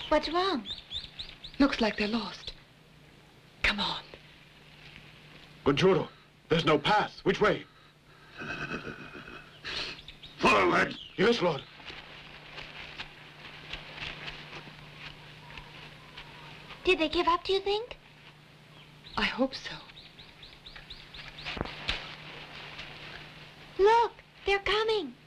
What's wrong? Looks like they're lost. Come on. Buongiorno. There's no path. Which way? Forward! Yes, Lord. Did they give up, do you think? I hope so. Look, they're coming.